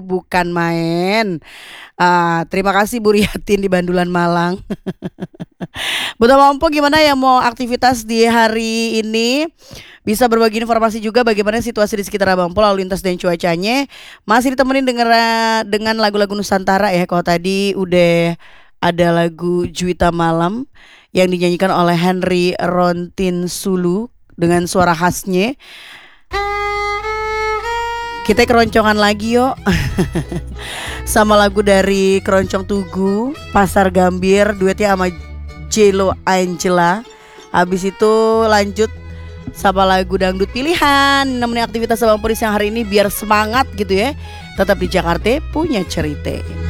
bukan main. Terima kasih Bu Riatin di Bandulan Malang. Buta Mampu gimana ya mau aktivitas di hari ini? Bisa berbagi informasi juga bagaimana situasi di sekitar Abang Pol, lalu lintas dan cuacanya. Masih ditemenin dengan lagu-lagu Nusantara ya. Kalau tadi udah ada lagu Juwita Malam yang dinyanyikan oleh Henry Rontin Sulu dengan suara khasnya. Kita keroncongan lagi yuk. Sama lagu dari Keroncong Tugu, Pasar Gambir, duetnya sama Jelo Angela. Habis itu lanjut sama lagu dangdut pilihan, nemenin aktivitas Abang Pol siang hari ini biar semangat gitu ya. Tetap di Jakarta punya cerita.